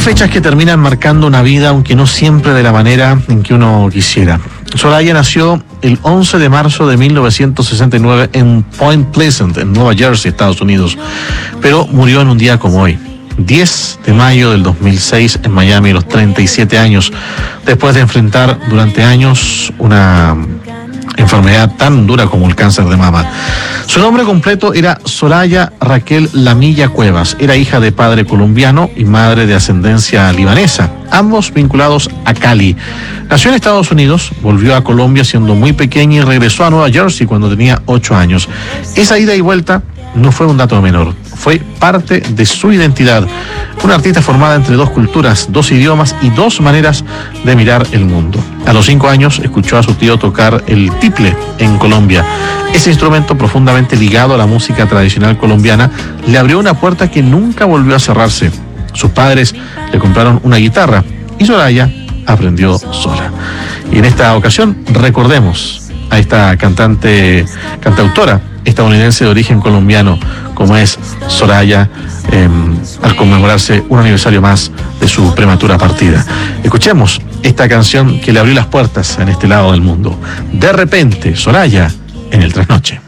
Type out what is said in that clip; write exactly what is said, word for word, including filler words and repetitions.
fechas que terminan marcando una vida, aunque no siempre de la manera en que uno quisiera. Soraya nació el once de marzo de mil novecientos sesenta y nueve en Point Pleasant, en Nueva Jersey, Estados Unidos, pero murió en un día como hoy, diez de mayo del dos mil seis, en Miami, a los treinta y siete años, después de enfrentar durante años una enfermedad tan dura como el cáncer de mama. Su nombre completo era Soraya Raquel Lamilla Cuevas. Era hija de padre colombiano y madre de ascendencia libanesa, ambos vinculados a Cali. Nació en Estados Unidos, volvió a Colombia siendo muy pequeña y regresó a Nueva Jersey cuando tenía ocho años. Esa ida y vuelta no fue un dato menor, fue parte de su identidad. Una artista formada entre dos culturas, dos idiomas y dos maneras de mirar el mundo. A los cinco años escuchó a su tío tocar el tiple en Colombia. Ese instrumento, profundamente ligado a la música tradicional colombiana, le abrió una puerta que nunca volvió a cerrarse. Sus padres le compraron una guitarra y Soraya aprendió sola. Y en esta ocasión recordemos a esta cantante, cantautora estadounidense de origen colombiano, como es Soraya, eh, al conmemorarse un aniversario más de su prematura partida. Escuchemos esta canción que le abrió las puertas en este lado del mundo. De repente, Soraya en el Trasnoche.